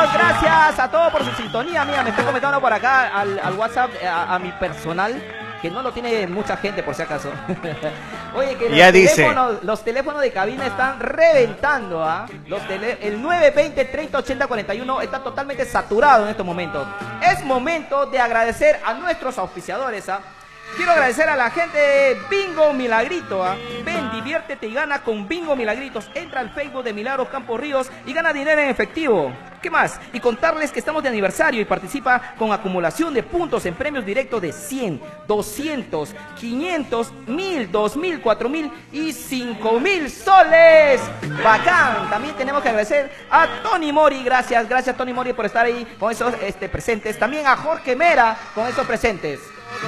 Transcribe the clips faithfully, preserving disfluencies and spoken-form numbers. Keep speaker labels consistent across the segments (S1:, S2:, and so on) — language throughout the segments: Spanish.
S1: gracias a todos por su sintonía. Mira, me está comentando por acá al, al WhatsApp, a, a mi personal, que no lo tiene mucha gente por si acaso. Oye, que los,
S2: ya
S1: teléfonos,
S2: dice.
S1: los teléfonos de cabina están reventando, ¿ah? Los tele, el nueve veinte, treinta ochenta, cuarenta y uno está totalmente saturado en estos momentos. Es momento de agradecer a nuestros auspiciadores, ¿ah? Quiero agradecer a la gente de Bingo Milagrito, ¿ah? Ven, diviértete y gana con Bingo Milagritos. Entra al Facebook de Milagros Campos Ríos y gana dinero en efectivo. ¿Qué más? Y contarles que estamos de aniversario y participa con acumulación de puntos en premios directos de cien, doscientos, quinientos, mil, dos mil, cuatro mil y cinco mil soles. ¡Bacán! También tenemos que agradecer a Tony Mori. Gracias, gracias Tony Mori por estar ahí con esos este, presentes. También a Jorge Mera con esos presentes.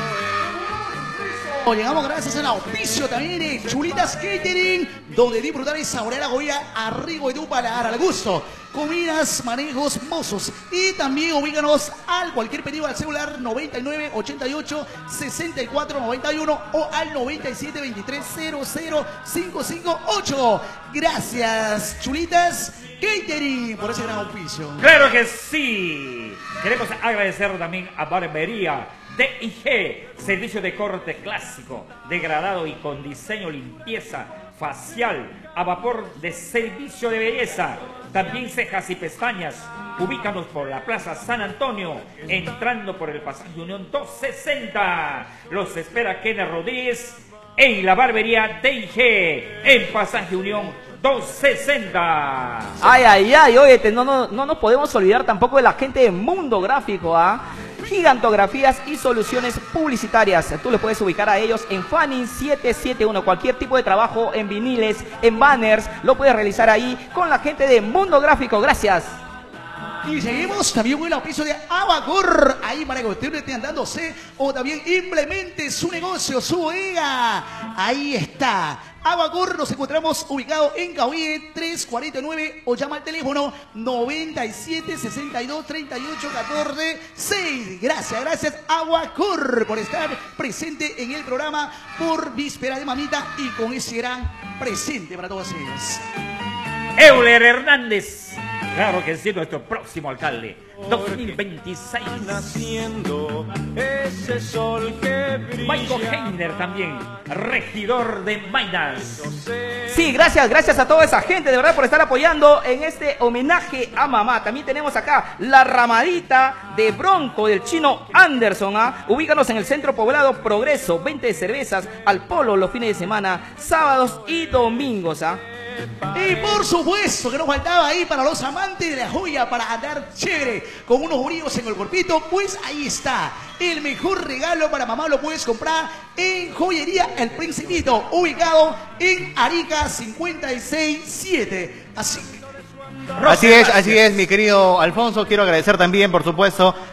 S3: Llegamos gracias al auspicio también de Chulitas Catering, donde disfrutar y saborear la comida a rico de tu paladar, al gusto. Comidas, manejos, mozos. Y también ubícanos al cualquier pedido al celular noventa y nueve, ochenta y ocho, sesenta y cuatro, noventa y uno o al noventa y siete, veintitrés, cero cero, cinco cinco ocho. Gracias, Chulitas Catering, por ese gran auspicio.
S4: ¡Claro que sí! Queremos agradecer también a Barbería D I G, servicio de corte clásico, degradado y con diseño, limpieza facial, a vapor de servicio de belleza, también cejas y pestañas. Ubícanos por la Plaza San Antonio, entrando por el pasaje Unión doscientos sesenta. Los espera Kenneth Rodríguez en la Barbería D I G, en pasaje Unión doscientos sesenta.
S1: Ay, ay, ay, oye, te, no, no, no nos podemos olvidar tampoco de la gente de Mundo Gráfico, ¿ah? Gigantografías y soluciones publicitarias. Tú les puedes ubicar a ellos en Fanning siete siete uno. Cualquier tipo de trabajo en viniles, en banners, lo puedes realizar ahí con la gente de Mundo Gráfico. Gracias.
S3: Y seguimos también con el auspicio de Abacor, ahí para que usted esté andándose o también implemente su negocio, su bodega. Ahí está. Abacor, nos encontramos ubicados en Cahuille trescientos cuarenta y nueve o llama al teléfono noventa y siete, sesenta y dos, treinta y ocho, catorce, seis. Gracias, gracias Abacor por estar presente en el programa por Víspera de Mamita y con ese gran presente para todos ellos.
S4: Euler Hernández. Claro que sí, nuestro próximo alcalde, dos mil veintiséis.
S5: Naciendo ese sol que brilla.
S4: Michael Heiner también, regidor de Maynas.
S1: Sí, gracias, gracias a toda esa gente de verdad por estar apoyando en este homenaje a mamá. También tenemos acá la ramadita de Bronco del chino Anderson, ¿ah? Ubícanos en el centro poblado Progreso, venta de cervezas al polo los fines de semana, sábados y domingos, ¿ah?
S3: Y por supuesto que nos faltaba ahí para los amantes de la joya, para andar chévere con unos brillos en el cuerpito, pues ahí está. El mejor regalo para mamá lo puedes comprar en Joyería El Principito, ubicado en Arica cincuenta y seis siete. Así
S2: Así es, así es, mi querido Alfonso. Quiero agradecer también, por supuesto,